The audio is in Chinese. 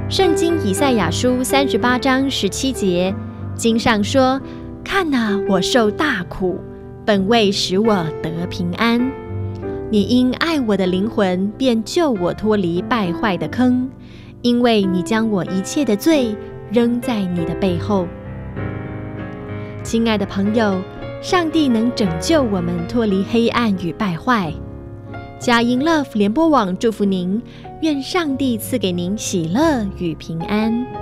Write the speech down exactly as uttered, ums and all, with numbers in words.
圣经以赛亚书三十八章十七节，经上说：看哪，我受大苦，本为使我得平安。你因爱我的灵魂，便救我脱离败坏的坑，因为你将我一切的罪扔在你的背后。亲爱的朋友，上帝能拯救我们脱离黑暗与败坏。佳音 Love 联播网祝福您，愿上帝赐给您喜乐与平安。